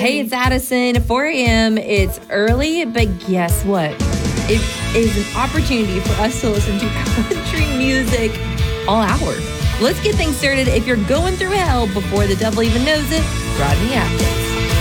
Hey, it's Addison. 4 a.m. It's early, but guess what? It is an opportunity for us to listen to country music all hour. Let's get things started. If you're going through hell before the devil even knows it, Rodney Atkins.